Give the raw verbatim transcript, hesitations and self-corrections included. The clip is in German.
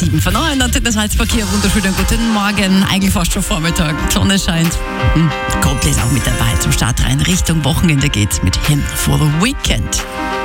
sieben von neun. Und der Salzverkehr, wunderschönen guten Morgen. Eigentlich fast schon Vormittag. Die Sonne scheint. Hm. Coldplay ist auch mit dabei zum Start rein. Richtung Wochenende geht's mit Him for the Weekend.